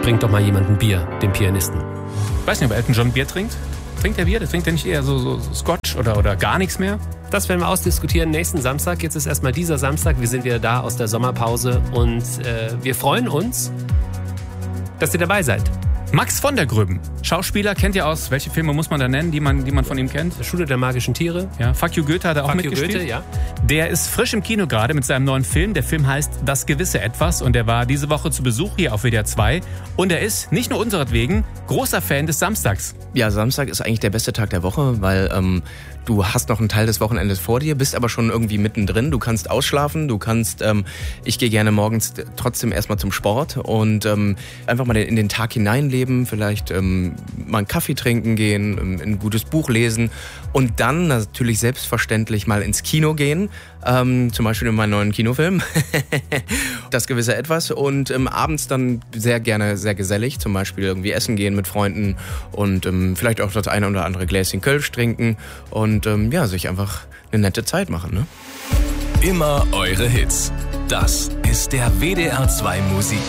bringt doch mal jemand ein Bier, dem Pianisten. Ich weiß nicht, ob Elton John Bier trinkt. Trinkt er Bier? Trinkt er nicht eher so Scotch oder gar nichts mehr? Das werden wir ausdiskutieren nächsten Samstag. Jetzt ist erstmal dieser Samstag. Wir sind wieder da aus der Sommerpause und wir freuen uns, dass ihr dabei seid. Max von der Gröben, Schauspieler, kennt ihr aus? Welche Filme muss man da nennen, die man von ihm kennt? Schule der magischen Tiere. Ja, Fuck You Goethe hat er auch mitgespielt. Goethe, ja. Der ist frisch im Kino gerade mit seinem neuen Film. Der Film heißt Das gewisse Etwas und der war diese Woche zu Besuch hier auf WDR 2. Und er ist, nicht nur unseretwegen, großer Fan des Samstags. Ja, Samstag ist eigentlich der beste Tag der Woche, weil du hast noch einen Teil des Wochenendes vor dir, bist aber schon irgendwie mittendrin. Du kannst ausschlafen, ich gehe gerne morgens trotzdem erstmal zum Sport und einfach mal in den Tag hineinleben, vielleicht mal einen Kaffee trinken gehen, ein gutes Buch lesen und dann natürlich selbstverständlich mal ins Kino gehen, zum Beispiel in meinen neuen Kinofilm, Das gewisse Etwas und abends dann sehr gerne sehr gesellig, zum Beispiel irgendwie essen gehen mit Freunden und vielleicht auch das eine oder andere Gläschen Kölsch trinken und sich einfach eine nette Zeit machen, ne? Immer eure Hits. Das ist der WDR 2 Musik.